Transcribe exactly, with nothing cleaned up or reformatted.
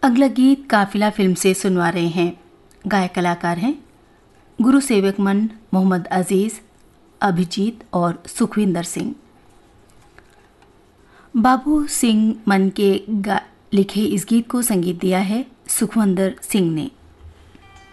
अगला गीत काफिला फिल्म से सुनवा रहे हैं। गायक कलाकार हैं गुरु सेवक मन, मोहम्मद अजीज, अभिजीत और सुखविंदर सिंह। बाबू सिंह मन के लिखे इस गीत को संगीत दिया है सुखविंदर सिंह ने।